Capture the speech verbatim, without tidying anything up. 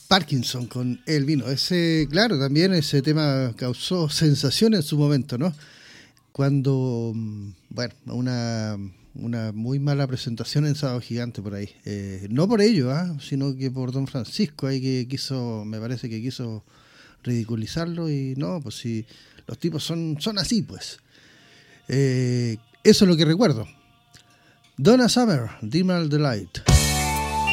Parkinson con El Vino. Ese, claro, también ese tema causó sensación en su momento, ¿no? Cuando, bueno, una, una muy mala presentación en Sábado Gigante por ahí. Eh, no por ello, ¿eh? Sino que por Don Francisco, ahí que quiso, me parece que quiso ridiculizarlo y no, pues si los tipos son, son así, pues. Eh, eso es lo que recuerdo. Donna Summer, Dim the Light.